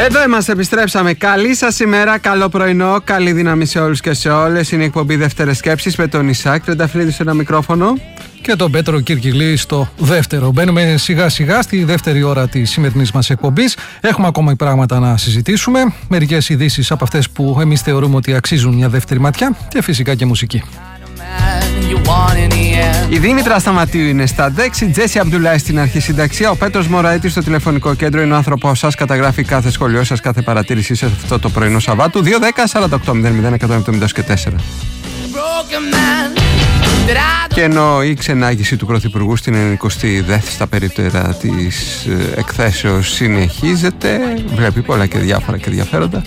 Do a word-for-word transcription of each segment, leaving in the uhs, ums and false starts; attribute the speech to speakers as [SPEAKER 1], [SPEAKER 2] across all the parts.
[SPEAKER 1] Εδώ είμαστε, επιστρέψαμε. Καλή σας ημέρα, καλό πρωινό, καλή δύναμη σε όλους και σε όλες. Είναι η εκπομπή Δεύτερες Σκέψεις με τον Ισάκ Τρενταφυλλίδη σε ένα μικρόφωνο.
[SPEAKER 2] Και τον Πέτρο Κυρκυλή στο δεύτερο. Μπαίνουμε σιγά σιγά στη δεύτερη ώρα της σημερινής μας εκπομπής. Έχουμε ακόμα πράγματα να συζητήσουμε. Μερικές ειδήσεις από αυτές που εμείς θεωρούμε ότι αξίζουν μια δεύτερη ματιά. Και φυσικά και μουσική.
[SPEAKER 1] Η Δήμητρα Σταματίου είναι στα ντεξ, η Τζέσι Αμπτουλάη στην αρχισυνταξία, ο Πέτρος Μωραήτης στο τηλεφωνικό κέντρο. Είναι ο άνθρωπός σας, καταγράφει κάθε σχολείο σας, κάθε παρατήρησή σας αυτό το πρωινό Σαββάτου. δύο δέκα σαράντα οκτώ μηδέν μηδέν εκατόν εβδομήντα τέσσερα. Και ενώ η ξενάγηση του Πρωθυπουργού στην ενενηκοστή δεύτερη στα περίπτερα της εκθέσεως συνεχίζεται, βλέπει πολλά και διάφορα και ενδιαφέροντα.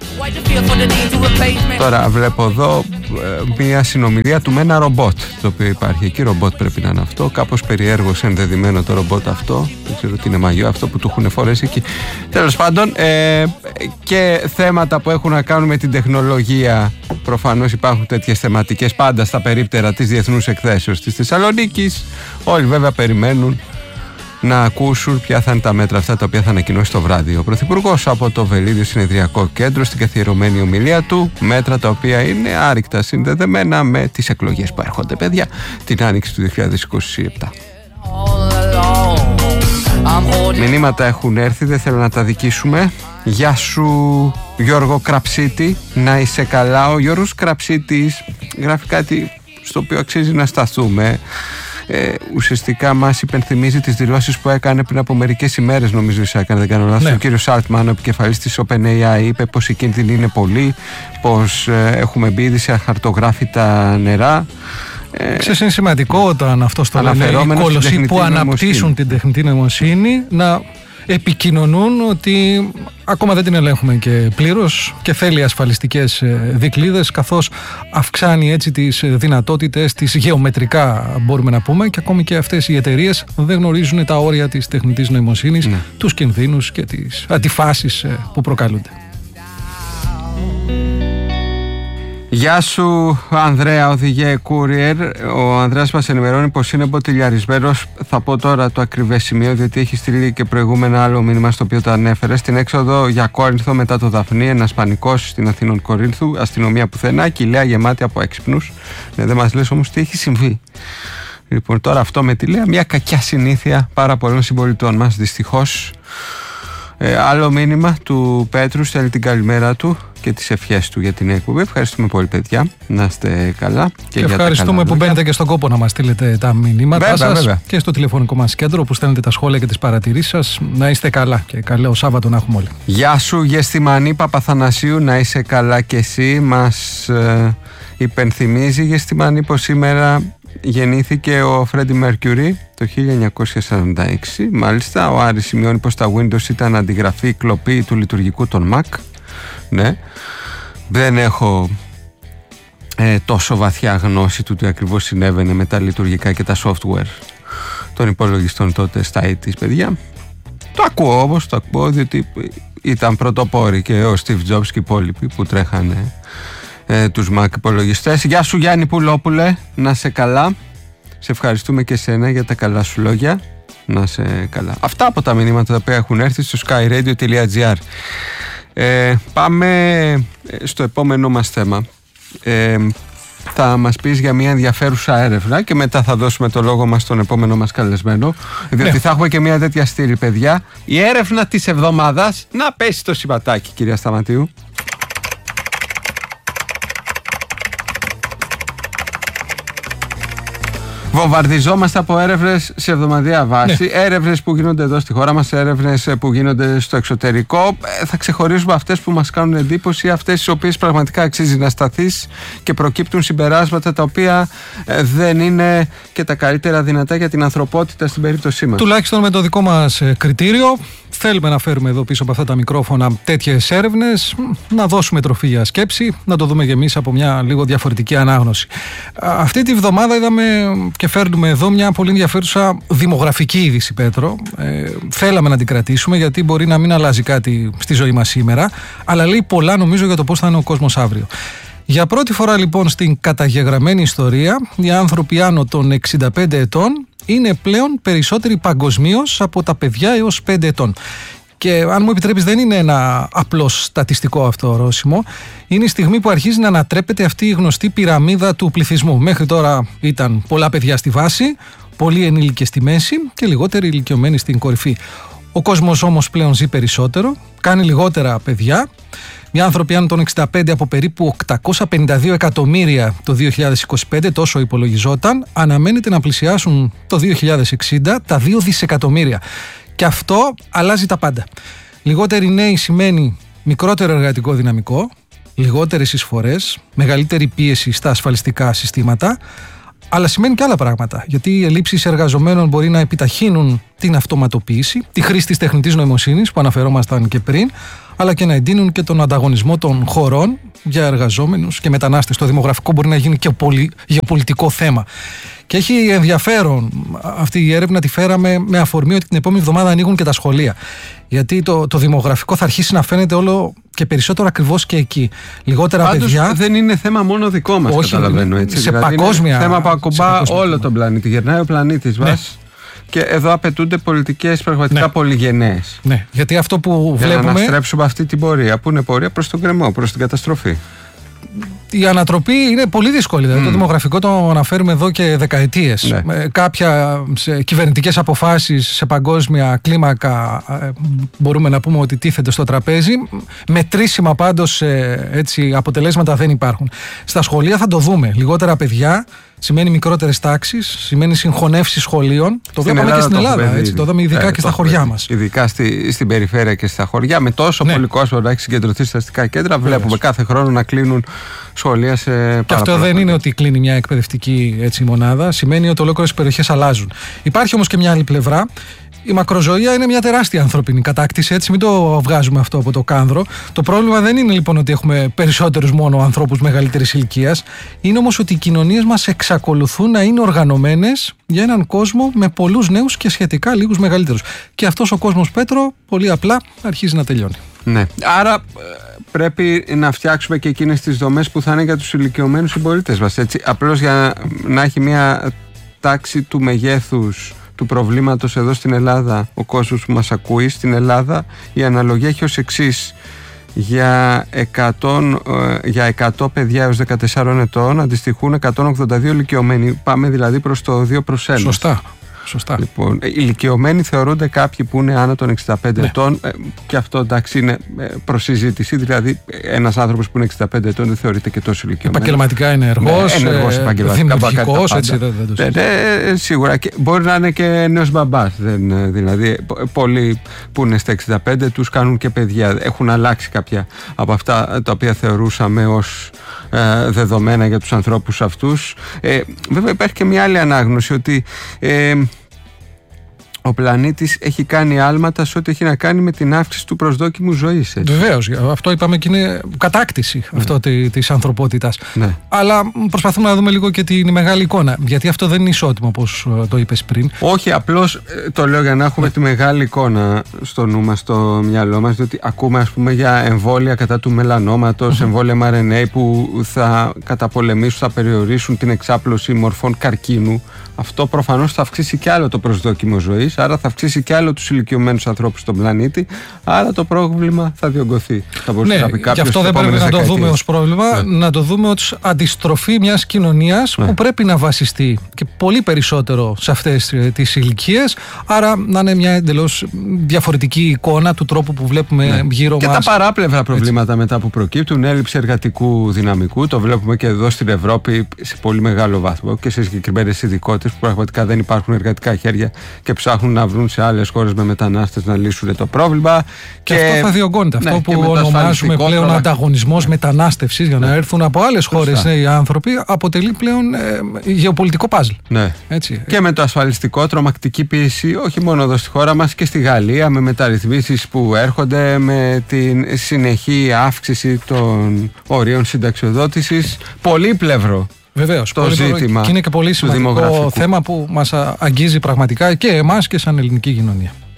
[SPEAKER 1] Τώρα βλέπω εδώ ε, μια συνομιλία του με ένα ρομπότ, το οποίο υπάρχει εκεί. Ρομπότ πρέπει να είναι αυτό, κάπως περιέργως ενδεδειμένο το ρομπότ αυτό. Δεν ξέρω τι είναι, μαγιό αυτό που του έχουν φορέσει εκεί. Τέλος πάντων, ε, και θέματα που έχουν να κάνουν με την τεχνολογία. Προφανώς υπάρχουν τέτοιες θεματικές πάντα στα περίπτερα της Διεθνούς Εκθέσεως της Θεσσαλονίκης. Όλοι βέβαια περιμένουν να ακούσουν ποια θα είναι τα μέτρα αυτά τα οποία θα ανακοινώσει το βράδυ ο Πρωθυπουργός από το Βελίδιο Συνεδριακό Κέντρο στην καθιερωμένη ομιλία του. Μέτρα τα οποία είναι άρρηκτα συνδεδεμένα με τις εκλογές που έρχονται, παιδιά, την άνοιξη του δύο χιλιάδες είκοσι επτά. Μηνύματα έχουν έρθει, δεν θέλω να τα δικήσουμε. Γεια σου Γιώργο Κραψίτη, να είσαι καλά. Ο Γιώργος Κραψίτης γράφει κάτι στο οποίο αξίζει να σταθούμε. Ε, ουσιαστικά μας υπενθυμίζει τις δηλώσεις που έκανε πριν από μερικές ημέρες, νομίζω Ισάκ, αν δεν κάνω λάθος. Ναι. Ο κύριος Σάλτμαν, ο επικεφαλής της OpenAI, είπε πως οι κίνδυνοι είναι πολλοί, πως ε, έχουμε μπει σε αχαρτογράφητα νερά.
[SPEAKER 2] Ξέρεις, είναι σημαντικό όταν αυτό το λένε οι κόλωσοι που αναπτύσσουν την τεχνητή νοημοσύνη να επικοινωνούν ότι ακόμα δεν την ελέγχουμε και πλήρως και θέλει ασφαλιστικές δικλείδες, καθώς αυξάνει έτσι τις δυνατότητες, τις γεωμετρικά μπορούμε να πούμε, και ακόμη και αυτές οι εταιρείες δεν γνωρίζουν τα όρια της τεχνητής νοημοσύνης, ναι, τους κινδύνους και τις αντιφάσεις που προκαλούνται.
[SPEAKER 1] Γεια σου Ανδρέα, οδηγέ Courier. Ο Ανδρέας μας ενημερώνει πως είναι μποτιλιαρισμένος. Θα πω τώρα το ακριβές σημείο, διότι έχει στείλει και προηγούμενα άλλο μήνυμα στο οποίο το ανέφερε. Στην έξοδο για Κόρινθο μετά το Δαφνί, ένας πανικός στην Αθήνων Κορίνθου, αστυνομία πουθενά, κοιλαία γεμάτη από έξυπνους. Ναι, δεν μας λες όμως τι έχει συμβεί. Λοιπόν, τώρα αυτό με τη Λέα, μια κακιά συνήθεια πάρα πολλών συμπολιτών μας, δυστυχώς. Ε, άλλο μήνυμα του Πέτρου, στέλνει την καλημέρα του και τις ευχές του για την εκπομπή. Ευχαριστούμε πολύ, παιδιά. Να είστε καλά. Και,
[SPEAKER 2] και για ευχαριστούμε τα καλά που μπαίνετε και στον κόπο να μας στείλετε τα μηνύματά βέβαια, σας βέβαια. Και στο τηλεφωνικό μας κέντρο που στέλνετε τα σχόλια και τις παρατηρήσεις σας. Να είστε καλά και καλό Σάββατο να έχουμε όλοι.
[SPEAKER 1] Γεια σου Γεστημανή Παπαθανασίου, να είσαι καλά και εσύ. Μας ε, υπενθυμίζει Γεστημανή πως σήμερα γεννήθηκε ο Φρέντι Μέρκιουρι το χίλια εννιακόσια σαράντα έξι. Μάλιστα, ο Άρης σημειώνει πως τα Windows ήταν αντιγραφή, κλοπή του λειτουργικού των Mac. Ναι, δεν έχω ε, τόσο βαθιά γνώση του τι ακριβώς συνέβαινε με τα λειτουργικά και τα software των υπολογιστών τότε στα ογδόντα, παιδιά. Το ακούω όμως, το ακούω διότι ήταν πρωτοπόροι και ο Steve Jobs και οι υπόλοιποι που τρέχανε ε, τους Mac υπολογιστές. Γεια σου Γιάννη Πουλόπουλε, να σε καλά. Σε ευχαριστούμε και εσένα για τα καλά σου λόγια. Να σε καλά. Αυτά από τα μηνύματα τα οποία έχουν έρθει στο skyradio τελεία gr. Ε, πάμε στο επόμενο μας θέμα. ε, Θα μας πεις για μια ενδιαφέρουσα έρευνα και μετά θα δώσουμε το λόγο μας στον επόμενο μας καλεσμένο, διότι ναι, θα έχουμε και μια τέτοια στήλη, παιδιά. Η έρευνα της εβδομάδας. Να πέσει το σηματάκι, κυρία Σταματίου. Βομβαρδιζόμαστε από έρευνες σε εβδομαδιαία βάση. Ναι. Έρευνες που γίνονται εδώ στη χώρα μας, έρευνες που γίνονται στο εξωτερικό. Θα ξεχωρίζουμε αυτές που μας κάνουν εντύπωση, αυτές τις οποίες πραγματικά αξίζει να σταθείς και προκύπτουν συμπεράσματα τα οποία δεν είναι και τα καλύτερα δυνατά για την ανθρωπότητα στην περίπτωσή μας.
[SPEAKER 2] Τουλάχιστον με το δικό μας κριτήριο. Θέλουμε να φέρουμε εδώ πίσω από αυτά τα μικρόφωνα τέτοιες έρευνες, να δώσουμε τροφή για σκέψη, να το δούμε και εμείς από μια λίγο διαφορετική ανάγνωση. Αυτή τη βδομάδα είδαμε και φέρνουμε εδώ μια πολύ ενδιαφέρουσα δημογραφική είδηση, Πέτρο. Ε, θέλαμε να την κρατήσουμε γιατί μπορεί να μην αλλάζει κάτι στη ζωή μας σήμερα, αλλά λέει πολλά νομίζω για το πώς θα είναι ο κόσμος αύριο. Για πρώτη φορά λοιπόν στην καταγεγραμμένη ιστορία, οι άνθρωποι άνω των εξήντα πέντε ετών είναι πλέον περισσότεροι παγκοσμίως από τα παιδιά έως πέντε ετών. Και αν μου επιτρέπεις, δεν είναι ένα απλό στατιστικό αυτό ορόσημο. Είναι η στιγμή που αρχίζει να ανατρέπεται αυτή η γνωστή πυραμίδα του πληθυσμού. Μέχρι τώρα ήταν πολλά παιδιά στη βάση, πολλοί ενήλικες στη μέση και λιγότεροι ηλικιωμένοι στην κορυφή. Ο κόσμος όμως πλέον ζει περισσότερο, κάνει λιγότερα παιδιά. Οι άνθρωποι άνω των εξήντα πέντε από περίπου οκτακόσια πενήντα δύο εκατομμύρια το δύο χιλιάδες είκοσι πέντε, τόσο υπολογιζόταν, αναμένεται να πλησιάσουν το δύο χιλιάδες εξήντα τα δύο δισεκατομμύρια. Και αυτό αλλάζει τα πάντα. Λιγότεροι νέοι σημαίνει μικρότερο εργατικό δυναμικό, λιγότερες εισφορές, μεγαλύτερη πίεση στα ασφαλιστικά συστήματα, αλλά σημαίνει και άλλα πράγματα. Γιατί οι ελλείψεις εργαζομένων μπορεί να επιταχύνουν την αυτοματοποίηση, τη χρήση της τεχνητής νοημοσύνης που αναφερόμασταν και πριν, αλλά και να εντείνουν και τον ανταγωνισμό των χωρών για εργαζόμενους και μετανάστες. Το δημογραφικό μπορεί να γίνει και πολι... γεωπολιτικό θέμα. Και έχει ενδιαφέρον αυτή η έρευνα, τη φέραμε με αφορμή ότι την επόμενη εβδομάδα ανοίγουν και τα σχολεία. Γιατί το, το δημογραφικό θα αρχίσει να φαίνεται όλο και περισσότερο ακριβώς και εκεί. Λιγότερα
[SPEAKER 1] Πάντως,
[SPEAKER 2] παιδιά.
[SPEAKER 1] Δεν είναι θέμα μόνο δικό μας,
[SPEAKER 2] όχι,
[SPEAKER 1] καταλαβαίνω έτσι.
[SPEAKER 2] Σε
[SPEAKER 1] δηλαδή
[SPEAKER 2] παγκόσμια.
[SPEAKER 1] Είναι θέμα που ακουμπά όλο
[SPEAKER 2] τον
[SPEAKER 1] πλανήτη. Γερνάει ο πλανήτης μας. Ναι. Και εδώ απαιτούνται πολιτικές πραγματικά ναι. πολύ γενναίες.
[SPEAKER 2] Ναι, γιατί αυτό που
[SPEAKER 1] για
[SPEAKER 2] βλέπουμε.
[SPEAKER 1] Να αναστρέψουμε αυτή την πορεία, που είναι πορεία προς τον κρεμό, προς την καταστροφή.
[SPEAKER 2] Η ανατροπή είναι πολύ δύσκολη. Δηλαδή, mm. το δημογραφικό το αναφέρουμε εδώ και δεκαετίες. Ναι. Με κάποια κυβερνητικές αποφάσεις σε παγκόσμια κλίμακα μπορούμε να πούμε ότι τίθενται στο τραπέζι. Μετρήσιμα πάντως έτσι, αποτελέσματα δεν υπάρχουν. Στα σχολεία θα το δούμε. Λιγότερα παιδιά σημαίνει μικρότερες τάξεις, σημαίνει συγχωνεύσεις σχολείων. Το βλέπαμε και στην Ελλάδα. Το, έτσι, το είδαμε ειδικά ε, και στα χωριά μας.
[SPEAKER 1] Ειδικά στη, στην περιφέρεια και στα χωριά. Με τόσο ναι. πολύ κόσμο να έχει συγκεντρωθεί στα αστικά κέντρα, Βεβαίως. Βλέπουμε κάθε χρόνο να κλείνουν σχολεία σε πάρα
[SPEAKER 2] Και αυτό δεν είναι ότι κλείνει μια εκπαιδευτική έτσι, μονάδα. Σημαίνει ότι ολόκληρες περιοχές αλλάζουν. Υπάρχει όμως και μια άλλη πλευρά. Η μακροζωία είναι μια τεράστια ανθρώπινη κατάκτηση, έτσι μην το βγάζουμε αυτό από το κάνδρο. Το πρόβλημα δεν είναι λοιπόν ότι έχουμε περισσότερους μόνο ανθρώπους μεγαλύτερης ηλικίας. Είναι όμως ότι οι κοινωνίες μας εξακολουθούν να είναι οργανωμένες για έναν κόσμο με πολλούς νέους και σχετικά λίγους μεγαλύτερους. Και αυτός ο κόσμος, Πέτρο, πολύ απλά αρχίζει να τελειώνει.
[SPEAKER 1] Ναι. Άρα πρέπει να φτιάξουμε και εκείνες τις δομές που θα είναι για τους ηλικιωμένους συμπολίτες μας. Έτσι. Απλώς για να έχει μια τάξη του μεγέθους του προβλήματος εδώ στην Ελλάδα, ο κόσμος που μας ακούει στην Ελλάδα, η αναλογία έχει ως εξής: για εκατό, για εκατό παιδιά έως δεκατεσσάρων ετών αντιστοιχούν εκατόν ογδόντα δύο ηλικιωμένοι. Πάμε δηλαδή προς το δύο προς ένα.
[SPEAKER 2] Σωστά. Σωστά.
[SPEAKER 1] Λοιπόν, ηλικιωμένοι θεωρούνται κάποιοι που είναι άνω των εξήντα πέντε ναι. ετών, και αυτό εντάξει είναι προς συζήτηση. Δηλαδή, ένας άνθρωπος που είναι εξήντα πέντε ετών δεν θεωρείται και τόσο ηλικιωμένος.
[SPEAKER 2] Επαγγελματικά είναι ενεργός,
[SPEAKER 1] ναι, ενεργός επαγγελματικά,
[SPEAKER 2] δημιουργικός, έτσι δεν, δεν το
[SPEAKER 1] ναι, ναι, σίγουρα. Και μπορεί να είναι και νέος μπαμπάς. Δεν, δηλαδή, πολλοί που είναι στα εξήντα πέντε τους κάνουν και παιδιά. Έχουν αλλάξει κάποια από αυτά τα οποία θεωρούσαμε ως ε, δεδομένα για τους ανθρώπους αυτούς. Ε, βέβαια, υπάρχει και μια άλλη ανάγνωση ότι. Ε, ο πλανήτης έχει κάνει άλματα σε ό,τι έχει να κάνει με την αύξηση του προσδόκιμου ζωής.
[SPEAKER 2] Βεβαίως. Αυτό είπαμε και είναι κατάκτηση ναι. αυτό της ανθρωπότητας.
[SPEAKER 1] Ναι.
[SPEAKER 2] Αλλά προσπαθούμε να δούμε λίγο και την μεγάλη εικόνα. Γιατί αυτό δεν είναι ισότιμο, όπως το είπες πριν.
[SPEAKER 1] Όχι, απλώς το λέω για να έχουμε ναι. τη μεγάλη εικόνα στο νου μας, στο μυαλό μας. Διότι ακούμε, ας πούμε, για εμβόλια κατά του μελανόματος, mm-hmm. εμβόλια εμ αρ εν έι που θα καταπολεμήσουν, θα περιορίσουν την εξάπλωση μορφών καρκίνου. Αυτό προφανώς θα αυξήσει κι άλλο το προσδόκιμο ζωής, άρα θα αυξήσει κι άλλο τους ηλικιωμένους ανθρώπους στον πλανήτη, άρα το πρόβλημα θα διωγγωθεί. Θα
[SPEAKER 2] ναι, να πει και αυτό δεν πρέπει να το δούμε ως πρόβλημα, ναι. να το δούμε ως αντιστροφή μιας κοινωνίας ναι. που πρέπει να βασιστεί και πολύ περισσότερο σε αυτές τις ηλικίες, άρα να είναι μια εντελώς διαφορετική εικόνα του τρόπου που βλέπουμε ναι. γύρω
[SPEAKER 1] και
[SPEAKER 2] μας.
[SPEAKER 1] Και τα παράπλευρα προβλήματα έτσι. Μετά που προκύπτουν, έλλειψη εργατικού δυναμικού, το βλέπουμε και εδώ στην Ευρώπη σε πολύ μεγάλο βάθμο και σε συγκεκριμένες ειδικότητες που πραγματικά δεν υπάρχουν εργατικά χέρια και ψάχνουν να βρουν σε άλλες χώρες με μετανάστες να λύσουν το πρόβλημα.
[SPEAKER 2] Και, και αυτό θα διωγγώνεται. Ναι, αυτό που ονομάζουμε πλέον πράγμα... ανταγωνισμός μετανάστευσης για να ναι. έρθουν από άλλες χώρες οι άνθρωποι, αποτελεί πλέον ε, γεωπολιτικό παζλ.
[SPEAKER 1] Ναι.
[SPEAKER 2] Έτσι.
[SPEAKER 1] Και με το ασφαλιστικό, τρομακτική πίεση, όχι μόνο εδώ στη χώρα μας και στη Γαλλία, με μεταρρυθμίσεις που έρχονται, με την συνεχή αύξηση των ορίων συνταξιοδότησης. Πολύπλευρο.
[SPEAKER 2] Βεβαίως,
[SPEAKER 1] το ζήτημα.
[SPEAKER 2] Και είναι και πολύ σημαντικό θέμα που μας αγγίζει πραγματικά και εμάς και σαν ελληνική κοινωνία.